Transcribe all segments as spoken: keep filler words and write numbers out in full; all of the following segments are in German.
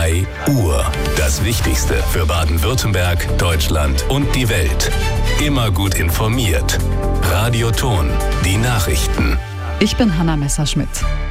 drei Uhr. Das Wichtigste für Baden-Württemberg, Deutschland und die Welt. Immer gut informiert. Radioton, die Nachrichten. Ich bin Hanna Messerschmidt.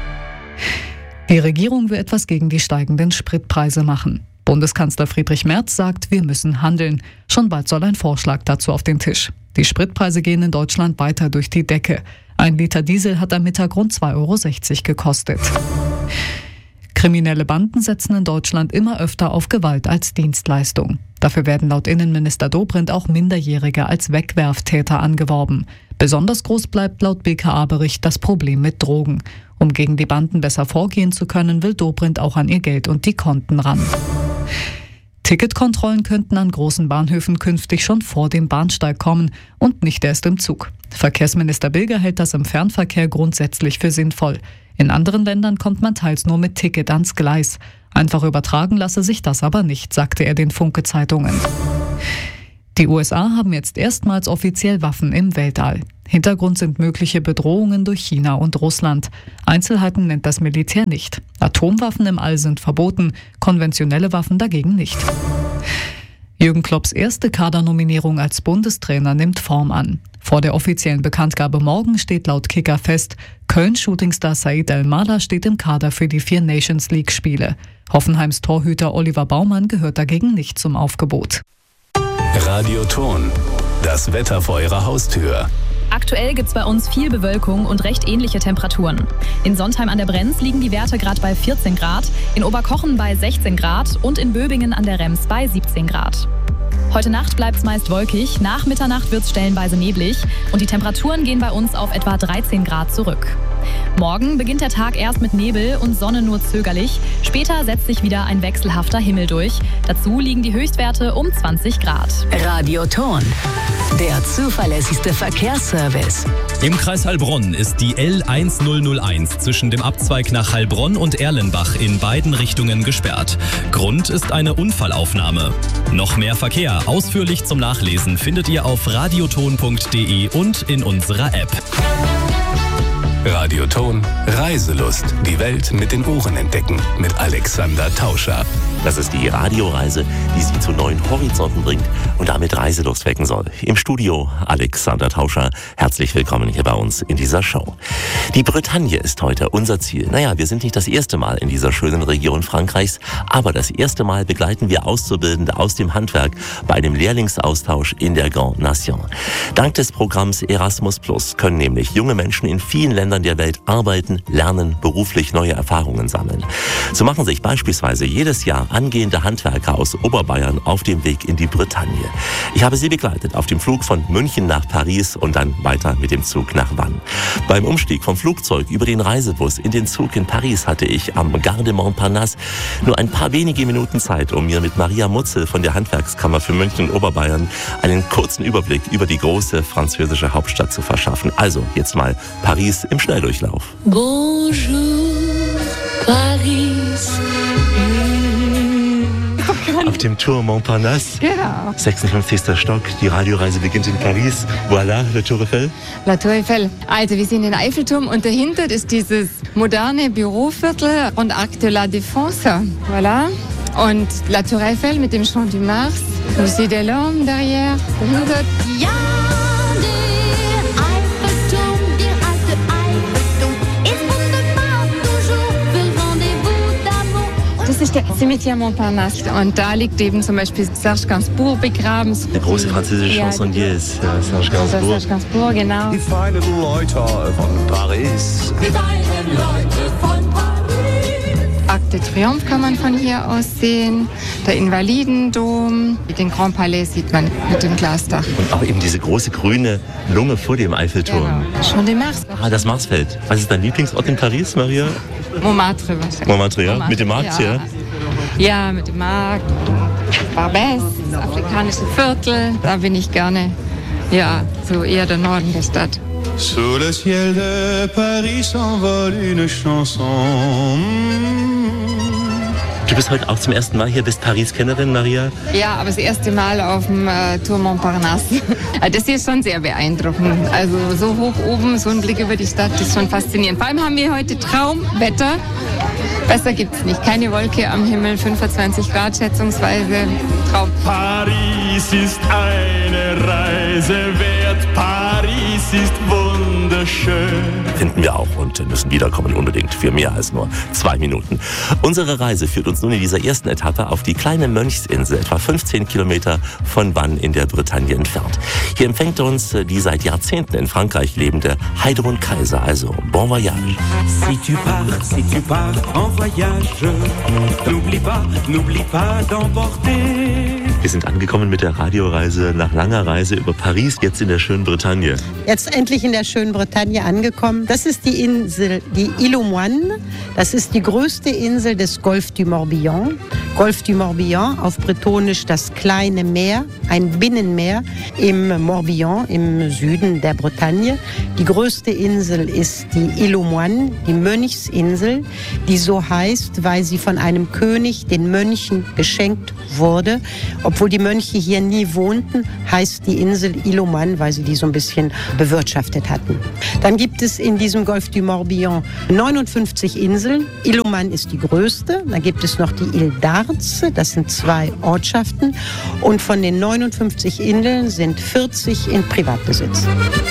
Die Regierung will etwas gegen die steigenden Spritpreise machen. Bundeskanzler Friedrich Merz sagt, wir müssen handeln. Schon bald soll ein Vorschlag dazu auf den Tisch. Die Spritpreise gehen in Deutschland weiter durch die Decke. Ein Liter Diesel hat am Mittag rund zwei Euro sechzig gekostet. Kriminelle Banden setzen in Deutschland immer öfter auf Gewalt als Dienstleistung. Dafür werden laut Innenminister Dobrindt auch Minderjährige als Wegwerftäter angeworben. Besonders groß bleibt laut B K A-Bericht das Problem mit Drogen. Um gegen die Banden besser vorgehen zu können, will Dobrindt auch an ihr Geld und die Konten ran. Ticketkontrollen könnten an großen Bahnhöfen künftig schon vor dem Bahnsteig kommen und nicht erst im Zug. Verkehrsminister Bilger hält das im Fernverkehr grundsätzlich für sinnvoll. In anderen Ländern kommt man teils nur mit Ticket ans Gleis. Einfach übertragen lasse sich das aber nicht, sagte er den Funke-Zeitungen. Die U S A haben jetzt erstmals offiziell Waffen im Weltall. Hintergrund sind mögliche Bedrohungen durch China und Russland. Einzelheiten nennt das Militär nicht. Atomwaffen im All sind verboten, konventionelle Waffen dagegen nicht. Jürgen Klopps erste Kadernominierung als Bundestrainer nimmt Form an. Vor der offiziellen Bekanntgabe morgen steht laut Kicker fest, Köln-Shootingstar Said El-Mala steht im Kader für die vier Nations-League-Spiele. Hoffenheims Torhüter Oliver Baumann gehört dagegen nicht zum Aufgebot. Radioton, das Wetter vor Ihrer Haustür. Aktuell gibt es bei uns viel Bewölkung und recht ähnliche Temperaturen. In Sontheim an der Brenz liegen die Werte gerade bei vierzehn Grad, in Oberkochen bei sechzehn Grad und in Böbingen an der Rems bei siebzehn Grad. Heute Nacht bleibt es meist wolkig, nach Mitternacht wird es stellenweise neblig und die Temperaturen gehen bei uns auf etwa dreizehn Grad zurück. Morgen beginnt der Tag erst mit Nebel und Sonne nur zögerlich. Später setzt sich wieder ein wechselhafter Himmel durch. Dazu liegen die Höchstwerte um zwanzig Grad. Radioton, der zuverlässigste Verkehrsservice. Im Kreis Heilbronn ist die L eintausendeins zwischen dem Abzweig nach Heilbronn und Erlenbach in beiden Richtungen gesperrt. Grund ist eine Unfallaufnahme. Noch mehr Verkehr, ausführlich zum Nachlesen, findet ihr auf radioton punkt de und in unserer App. Radioton, Reiselust. Die Welt mit den Ohren entdecken. Mit Alexander Tauscher. Das ist die Radioreise, die Sie zu neuen Horizonten bringt und damit Reiselust wecken soll. Im Studio Alexander Tauscher. Herzlich willkommen hier bei uns in dieser Show. Die Bretagne ist heute unser Ziel. Naja, wir sind nicht das erste Mal in dieser schönen Region Frankreichs, aber das erste Mal begleiten wir Auszubildende aus dem Handwerk bei einem Lehrlingsaustausch in der Grande Nation. Dank des Programms Erasmus Plus können nämlich junge Menschen in vielen Ländern der Welt arbeiten, lernen, beruflich neue Erfahrungen sammeln. So machen sich beispielsweise jedes Jahr angehende Handwerker aus Oberbayern auf dem Weg in die Bretagne. Ich habe sie begleitet auf dem Flug von München nach Paris und dann weiter mit dem Zug nach Vannes. Beim Umstieg vom Flugzeug über den Reisebus in den Zug in Paris hatte ich am Gare de Montparnasse nur ein paar wenige Minuten Zeit, um mir mit Maria Mutzel von der Handwerkskammer für München und Oberbayern einen kurzen Überblick über die große französische Hauptstadt zu verschaffen. Also jetzt mal Paris im Schnelldurchlauf. Bonjour, Paris. Auf dem Tour Montparnasse, Genau. sechsundfünfzigster Stock, die Radioreise beginnt in Paris. Voilà, le Tour Eiffel. La Tour Eiffel. Also wir sind in Eiffelturm und dahinter ist dieses moderne Büroviertel und Arc de la Défense. Voilà. Und La Tour Eiffel mit dem Champ du Mars. Musée de l'Homme derrière. Dahinter. Ja, der Eiffelturm, der alte Eiffelturm ist wunderbar, toujours für Rendezvous d'amour. Das ist der Cimetière Montparnasse. Und da liegt eben zum Beispiel Serge Gainsbourg begraben. Der große französische Ja, Chansonnier ist äh, Serge Das ist Gainsbourg. Serge Gainsbourg, genau. Die feinen Leute von Paris. Die feinen Leute von Paris. Arc de Triomphe kann man von hier aus sehen. Der Invalidendom. Den Grand Palais sieht man mit dem Glasdach. Und auch eben diese große grüne Lunge vor dem Eiffelturm. Genau. Champ de Mars. Ah, das Marsfeld. Was ist dein Lieblingsort in Paris, Maria? Montmartre wahrscheinlich. Montmartre, ja? Montmartre, Mit dem Markt, ja? Ja, mit dem Markt. Barbès, das afrikanische Viertel. Da bin ich gerne. Ja, so eher der Norden der Stadt. Sous le ciel de Paris s'envole une chanson. Du bist heute auch zum ersten Mal hier, bist Paris-Kennerin, Maria? Ja, aber das erste Mal auf dem äh, Tour Montparnasse. Das hier ist schon sehr beeindruckend. Also so hoch oben, so ein Blick über die Stadt, ist schon faszinierend. Vor allem haben wir heute Traumwetter. Besser gibt's nicht. Keine Wolke am Himmel, fünfundzwanzig Grad schätzungsweise. Traum. Paris ist eine Reise wert. Paris ist wunderschön. Finden wir auch und müssen wiederkommen unbedingt für mehr als nur zwei Minuten. Unsere Reise führt uns nun in dieser ersten Etappe auf die kleine Mönchsinsel, etwa fünfzehn Kilometer von Vannes in der Bretagne entfernt. Hier empfängt uns die seit Jahrzehnten in Frankreich lebende Heidrun Kaiser, also bon voyage. Si tu pars, si tu pars en voyage, n'oublie pas, n'oublie pas d'emporter. Wir sind angekommen mit der Radioreise nach langer Reise über Paris, jetzt in der schönen Bretagne. Jetzt endlich in der schönen Bretagne angekommen. Das ist die Insel, die Île aux Moines. Das ist die größte Insel des Golfe du Morbihan. Golfe du Morbihan, auf Bretonisch das kleine Meer, ein Binnenmeer im Morbihan, im Süden der Bretagne. Die größte Insel ist die Île aux Moines, die Mönchsinsel, die so heißt, weil sie von einem König den Mönchen geschenkt wurde. Obwohl die Mönche hier nie wohnten, heißt die Insel Île aux Moines, weil sie die so ein bisschen bewirtschaftet hatten. Dann gibt es in diesem Golfe du Morbihan neunundfünfzig Inseln. Île aux Moines ist die größte. Dann gibt es noch die Île d'Arts, das sind zwei Ortschaften. Und von den neunundfünfzig Inseln sind vierzig in Privatbesitz.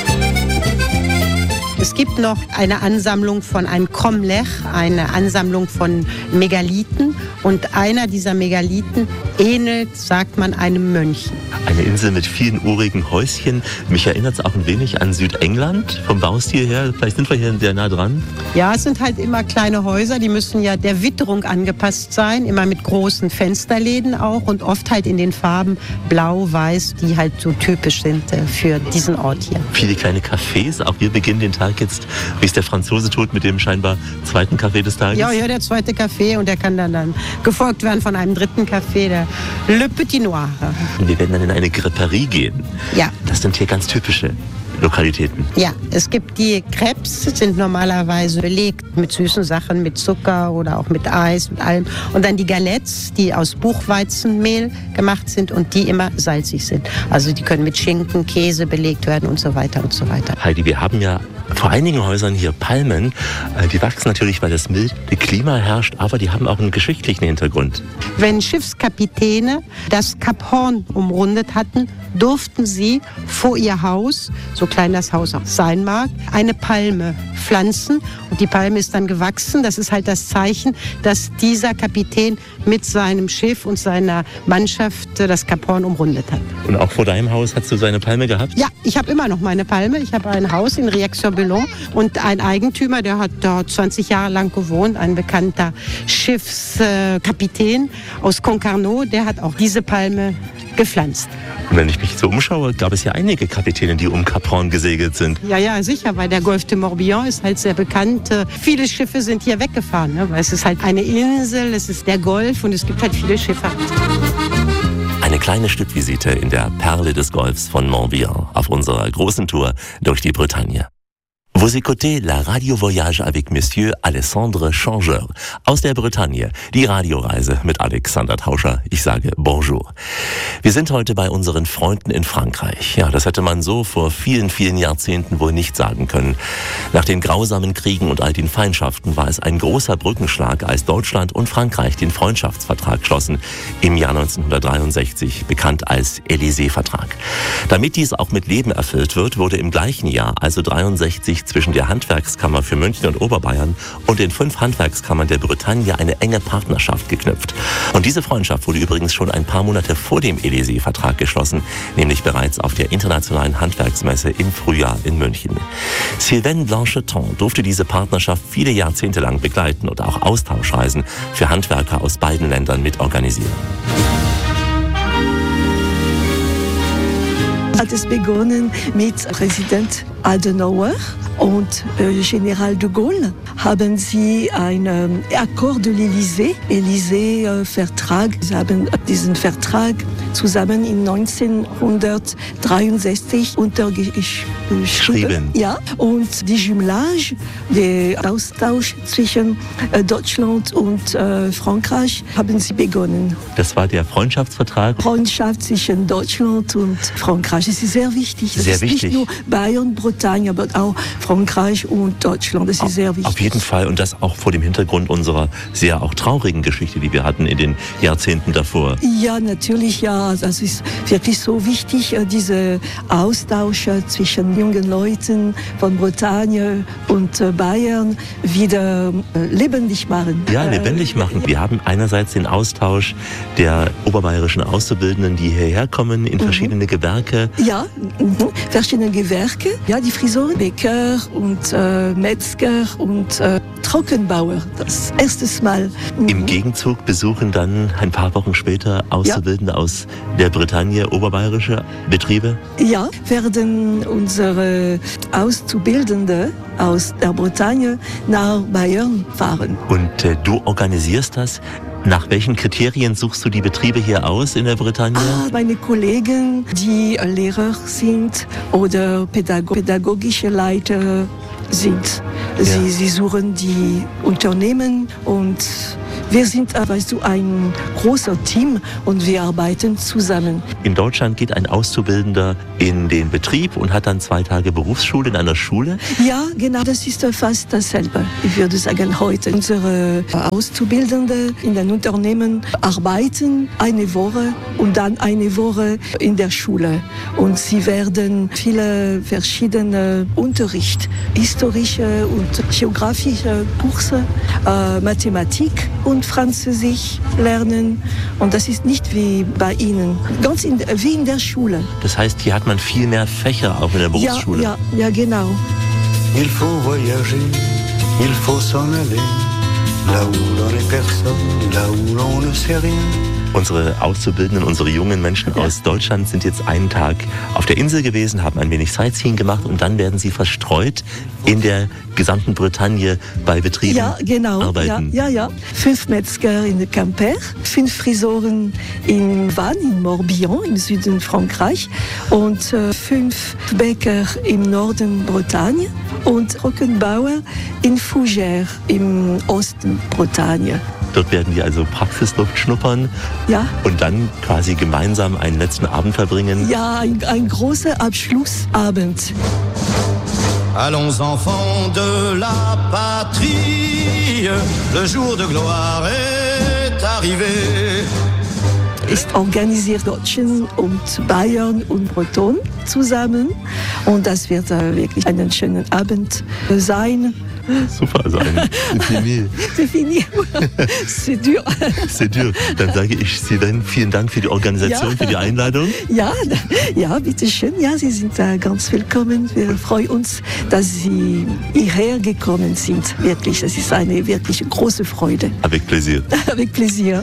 Es gibt noch eine Ansammlung von einem Cromlech, eine Ansammlung von Megalithen. Und einer dieser Megalithen ähnelt, sagt man, einem Mönchen. Eine Insel mit vielen urigen Häuschen. Mich erinnert es auch ein wenig an Südengland vom Baustil her. Vielleicht sind wir hier sehr nah dran. Ja, es sind halt immer kleine Häuser. Die müssen ja der Witterung angepasst sein. Immer mit großen Fensterläden auch. Und oft halt in den Farben blau, weiß, die halt so typisch sind für diesen Ort hier. Viele kleine Cafés. Auch wir beginnen den Tag jetzt, wie es der Franzose tut, mit dem scheinbar zweiten Kaffee des Tages. Ja, ja, der zweite Kaffee. Und der kann dann, dann gefolgt werden von einem dritten Kaffee, der Le Petit Noir. Und wir werden dann in eine Creperie gehen. Ja. Das sind hier ganz typische Lokalitäten. Ja, es gibt die Crepes, sind normalerweise belegt mit süßen Sachen, mit Zucker oder auch mit Eis, mit allem. Und dann die Galettes, die aus Buchweizenmehl gemacht sind und die immer salzig sind. Also die können mit Schinken, Käse belegt werden und so weiter und so weiter. Heidi, wir haben ja vor einigen Häusern hier Palmen. Die wachsen natürlich, weil das milde Klima herrscht, aber die haben auch einen geschichtlichen Hintergrund. Wenn Schiffskapitäne das Kap Horn umrundet hatten, durften sie vor ihr Haus, so klein das Haus auch sein mag, eine Palme pflanzen. Und die Palme ist dann gewachsen. Das ist halt das Zeichen, dass dieser Kapitän mit seinem Schiff und seiner Mannschaft das Kap Horn umrundet hat. Und auch vor deinem Haus hast du so eine Palme gehabt? Ja, ich habe immer noch meine Palme. Ich habe ein Haus in Rieux-sur-Bellon und ein Eigentümer, der hat dort zwanzig Jahre lang gewohnt, ein bekannter Schiffskapitän aus Concarneau, der hat auch diese Palme gepflanzt. Und wenn ich mich so umschaue, gab es ja einige Kapitäne, die um Kap Horn gesegelt sind. Ja, ja, sicher, weil der Golfe du Morbihan ist halt sehr bekannt. Viele Schiffe sind hier weggefahren, ne? Weil es ist halt eine Insel, es ist der Golf und es gibt halt viele Schiffe. Eine kleine Stückvisite in der Perle des Golfs von Morbihan auf unserer großen Tour durch die Bretagne. Vous écoutez la Radio Voyage avec Monsieur Alessandre Changeur aus der Bretagne. Die Radioreise mit Alexander Tauscher. Ich sage Bonjour. Wir sind heute bei unseren Freunden in Frankreich. Ja, das hätte man so vor vielen, vielen Jahrzehnten wohl nicht sagen können. Nach den grausamen Kriegen und all den Feindschaften war es ein großer Brückenschlag, als Deutschland und Frankreich den Freundschaftsvertrag schlossen im Jahr neunzehnhundertdreiundsechzig, bekannt als Élysée-Vertrag. Damit dies auch mit Leben erfüllt wird, wurde im gleichen Jahr, also dreiundsechzig, zwischen der Handwerkskammer für München und Oberbayern und den fünf Handwerkskammern der Bretagne eine enge Partnerschaft geknüpft. Und diese Freundschaft wurde übrigens schon ein paar Monate vor dem Élysée-Vertrag geschlossen, nämlich bereits auf der internationalen Handwerksmesse im Frühjahr in München. Sylvain Blancheton durfte diese Partnerschaft viele Jahrzehnte lang begleiten und auch Austauschreisen für Handwerker aus beiden Ländern mitorganisieren. Hat es begonnen mit Präsident Adenauer und äh, General de Gaulle haben sie einen Accord de l'Élysée, Élysée-Vertrag. Sie haben diesen Vertrag zusammen in neunzehnhundertdreiundsechzig untergeschrieben. Ja, und die Jumelage, der Austausch zwischen äh, Deutschland und äh, Frankreich haben sie begonnen. Das war der Freundschaftsvertrag? Freundschaft zwischen Deutschland und Frankreich. Das ist sehr wichtig. Das sehr ist wichtig. Nicht nur Bayern, Bretagne, aber auch Frankreich und Deutschland. Das ist auf, sehr wichtig. Auf jeden Fall. Und das auch vor dem Hintergrund unserer sehr auch traurigen Geschichte, die wir hatten in den Jahrzehnten davor. Ja, natürlich, ja. Das ist wirklich so wichtig, diese Austausche zwischen jungen Leuten von Bretagne und Bayern wieder lebendig machen. Ja, lebendig machen. Wir haben einerseits den Austausch der oberbayerischen Auszubildenden, die hierher kommen in verschiedene mhm. Gewerke. Ja, mhm. verschiedene Gewerke. Ja, die Friseure, Bäcker und äh, Metzger und äh, Trockenbauer. Das erste Mal. Mhm. Im Gegenzug besuchen dann ein paar Wochen später Auszubildende ja. aus der Bretagne oberbayerische Betriebe? Ja, werden unsere Auszubildende aus der Bretagne nach Bayern fahren. Und äh, du organisierst das? Nach welchen Kriterien suchst du die Betriebe hier aus in der Bretagne? Ah, meine Kollegen, die Lehrer sind oder Pädago- pädagogische Leiter sind. Sie, ja. sie suchen die Unternehmen und wir sind, weißt du, ein großer Team und wir arbeiten zusammen. In Deutschland geht ein Auszubildender in den Betrieb und hat dann zwei Tage Berufsschule in einer Schule? Ja, genau, das ist fast dasselbe. Ich würde sagen, heute unsere Auszubildende in den Unternehmen arbeiten eine Woche und dann eine Woche in der Schule. Und sie werden viele verschiedene Unterricht, historische und geografische Kurse, äh, Mathematik und Französisch lernen. Und das ist nicht wie bei Ihnen, ganz in, wie in der Schule. Das heißt, hier hat man viel mehr Fächer auch in der Berufsschule. Ja, ja, ja, genau. Il faut voyager, il faut s'en aller, là où l'on est personne, là où l'on ne sait rien. Unsere Auszubildenden, unsere jungen Menschen ja. aus Deutschland sind jetzt einen Tag auf der Insel gewesen, haben ein wenig Sightseeing gemacht und dann werden sie verstreut in der gesamten Bretagne bei Betrieben ja, genau. arbeiten. Ja, ja, ja. Fünf Metzger in Quimper, fünf Frisoren in Vannes, in Morbihan, im Süden Frankreich und äh, fünf Bäcker im Norden Bretagne und Trockenbauer in Fougères im Osten Bretagne. Dort werden die also Praxisluft schnuppern ja. und dann quasi gemeinsam einen letzten Abend verbringen. Ja, ein, ein großer Abschlussabend. Allons enfants de la patrie, le jour de gloire est arrivé. Ist organisiert Deutschen und Bayern und Breton zusammen und das wird äh, wirklich einen schönen Abend sein. Super, also ein Definier. Definier. C'est dur. C'est dur. Dann sage ich Sylvain, vielen Dank für die Organisation, ja. für die Einladung. Ja, ja, bitteschön. Ja, Sie sind äh, ganz willkommen. Wir freuen uns, dass Sie hierher gekommen sind. Wirklich, es ist eine wirklich große Freude. Avec plaisir. Avec plaisir.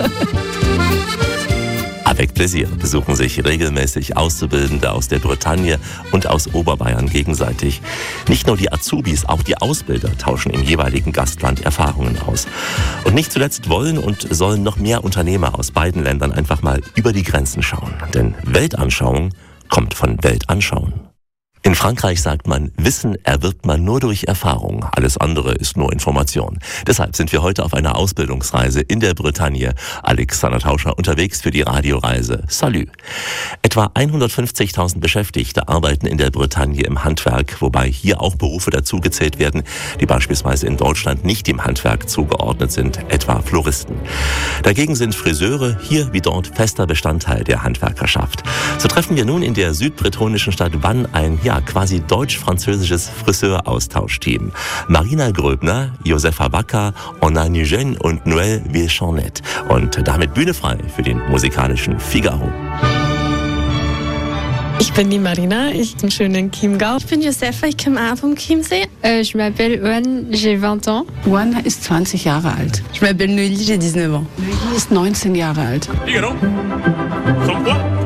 Avec Plaisir besuchen sich regelmäßig Auszubildende aus der Bretagne und aus Oberbayern gegenseitig. Nicht nur die Azubis, auch die Ausbilder tauschen im jeweiligen Gastland Erfahrungen aus. Und nicht zuletzt wollen und sollen noch mehr Unternehmer aus beiden Ländern einfach mal über die Grenzen schauen. Denn Weltanschauung kommt von Weltanschauen. In Frankreich sagt man, Wissen erwirbt man nur durch Erfahrung. Alles andere ist nur Information. Deshalb sind wir heute auf einer Ausbildungsreise in der Bretagne. Alexander Tauscher unterwegs für die Radioreise. Salut! Etwa hundertfünfzigtausend Beschäftigte arbeiten in der Bretagne im Handwerk, wobei hier auch Berufe dazugezählt werden, die beispielsweise in Deutschland nicht dem Handwerk zugeordnet sind, etwa Floristen. Dagegen sind Friseure hier wie dort fester Bestandteil der Handwerkerschaft. So treffen wir nun in der südbretonischen Stadt Vannes ein ja, quasi deutsch-französisches Friseur-Austauschteam. Marina Gröbner, Josefa Backer, Ona Nugent und Noël Villecharnet. Und damit Bühne frei für den musikalischen Figaro. Ich bin die Marina, ich bin schön in Chiemgau. Ich bin Josefa, ich komme auch vom Chiemsee. Euh, je m'appelle Oane, j'ai vingt ans. Oane ist zwanzig Jahre alt. Je m'appelle Neuilly, j'ai dix-neuf ans. Neuilly ist neunzehn Jahre alt. Figaro, sans quoi?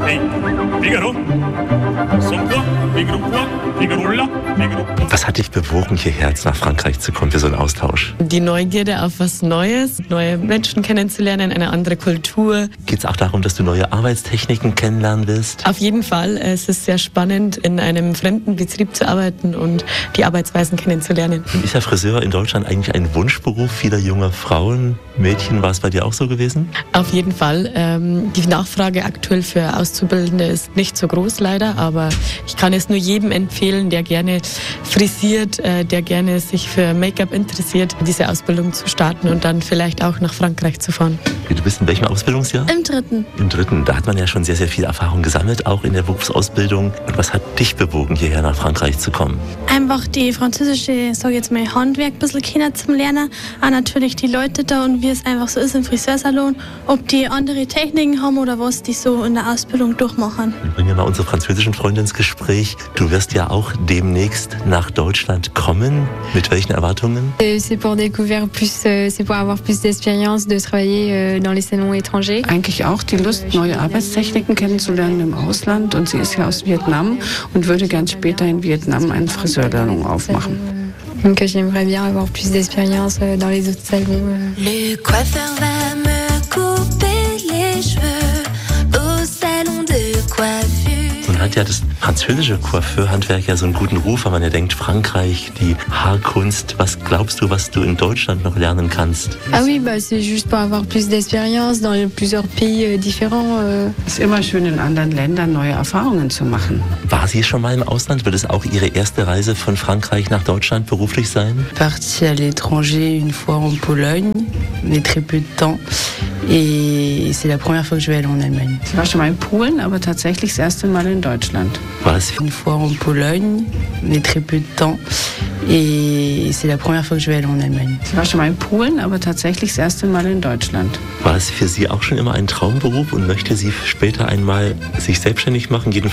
Hey, Figaro. Son quoi? Figaro quoi? Figarola? Figaro. Was hat dich bewogen, hierher nach Frankreich zu kommen für so einen Austausch? Die Neugierde auf was Neues, neue Menschen kennenzulernen, eine andere Kultur. Geht es auch darum, dass du neue Arbeitstechniken kennenlernen willst? Auf jeden Fall. Es ist sehr spannend, in einem fremden Betrieb zu arbeiten und die Arbeitsweisen kennenzulernen. Ist der Friseur in Deutschland eigentlich ein Wunschberuf vieler junger Frauen? Mädchen, war es bei dir auch so gewesen? Auf jeden Fall. Ähm, die Nachfrage aktuell für Auszubildende ist nicht so groß leider, aber ich kann es nur jedem empfehlen, der gerne frisiert, äh, der gerne sich für Make-up interessiert, diese Ausbildung zu starten und dann vielleicht auch nach Frankreich zu fahren. Du bist in welchem Ausbildungsjahr? Im dritten. Im dritten. Da hat man ja schon sehr, sehr viel Erfahrung gesammelt, auch in der Berufsausbildung. Und was hat dich bewogen, hierher nach Frankreich zu kommen? Einfach die französische, sag ich jetzt mal, Handwerk ein bisschen kennen zum Lernen. Auch natürlich die Leute da und wie es einfach so ist im Friseursalon. Ob die andere Techniken haben oder was die so in der Ausbildung durchmachen. Bringen wir mal unsere französischen Freunde ins Gespräch. Du wirst ja auch demnächst nach Deutschland kommen. Mit welchen Erwartungen? C'est pour découvrir plus, c'est pour avoir plus d'expérience de travailler dans les salons étrangers. Eigentlich auch die Lust, neue Arbeitstechniken kennenzulernen im Ausland. Und sie ist ja aus Vietnam und würde gern später in Vietnam eine Friseursalon aufmachen. Donc j'aimerais bien avoir plus d'expérience dans les autres salons. Le coiffeur va me couper les cheveux au salon de coiffure. Nun hat ja das französische Coiffeurhandwerk ja so einen guten Ruf, weil man ja denkt, Frankreich, die Haarkunst. Was glaubst du, was du in Deutschland noch lernen kannst? Ah oui, bah c'est juste pour avoir plus d'expérience dans plusieurs pays différents. Es ist immer schön, in anderen Ländern neue Erfahrungen zu machen. War sie schon mal im Ausland? Wird es auch ihre erste Reise von Frankreich nach Deutschland beruflich sein? Partie à l'étranger une fois en Pologne, mais très peu de temps. Et c'est la première fois que je vais aller en Allemagne. Ich war schon mal in Polen, aber tatsächlich das erste Mal in Deutschland. Was? Une fois en Pologne, mais très peu de temps. Et c'est la première fois que je vais aller en Allemagne. Ich war schon mal in Polen, aber tatsächlich das erste Mal in Deutschland. War es für Sie auch schon immer ein Traumberuf und möchte sie später einmal sich selbstständig machen?